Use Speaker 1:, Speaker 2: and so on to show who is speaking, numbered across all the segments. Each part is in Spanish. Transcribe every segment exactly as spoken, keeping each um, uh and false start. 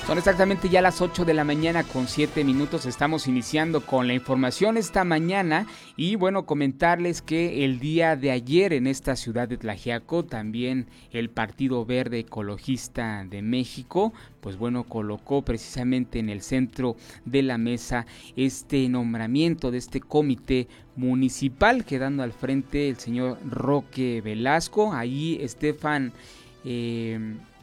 Speaker 1: Son exactamente ya las ocho de la mañana con siete minutos, estamos iniciando con la información esta mañana y bueno, comentarles que el día de ayer en esta ciudad de Tlaxiaco también el Partido Verde Ecologista de México, pues bueno, colocó precisamente en el centro de la mesa este nombramiento de este comité municipal, quedando al frente el señor Roque Velasco, ahí Estefan eh,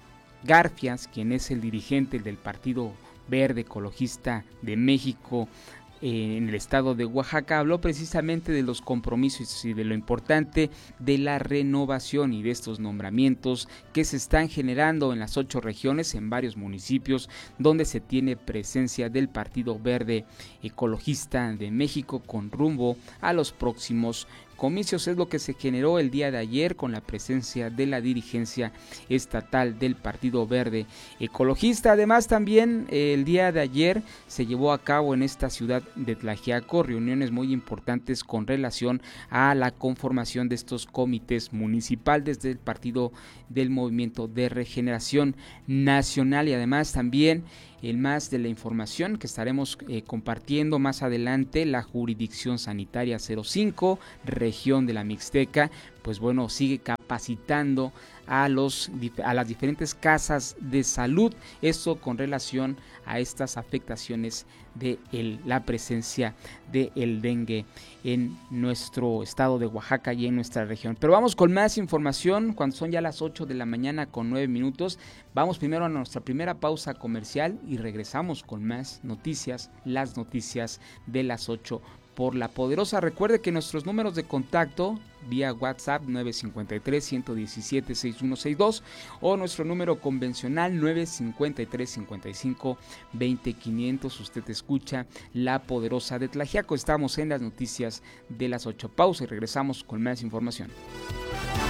Speaker 1: Garfias, quien es el dirigente del Partido Verde Ecologista de México eh, en el estado de Oaxaca, habló precisamente de los compromisos y de lo importante de la renovación y de estos nombramientos que se están generando en las ocho regiones, en varios municipios donde se tiene presencia del Partido Verde Ecologista de México con rumbo a los próximos comicios. Es lo que se generó el día de ayer con la presencia de la dirigencia estatal del Partido Verde Ecologista. Además, también eh, el día de ayer se llevó a cabo en esta ciudad de Tlaxiaco reuniones muy importantes con relación a la conformación de estos comités municipales del Partido del Movimiento de Regeneración Nacional, y además también el más de la información que estaremos eh, compartiendo más adelante. La jurisdicción sanitaria cero cinco, región de la Mixteca, pues bueno, sigue capacitando a, los, a las diferentes casas de salud, esto con relación a estas afectaciones de el, la presencia del dengue en nuestro estado de Oaxaca y en nuestra región. Pero vamos con más información cuando son ya las ocho de la mañana con nueve minutos. Vamos primero a nuestra primera pausa comercial y regresamos con más noticias, las noticias de las ocho por La Poderosa. Recuerde que nuestros números de contacto vía WhatsApp nueve cinco tres, uno uno siete, seis uno seis dos o nuestro número convencional nueve cinco tres, cinco cinco, dos cero quinientos. Usted escucha La Poderosa de Tlaxiaco. Estamos en las noticias de las ocho. Pausa y regresamos con más información.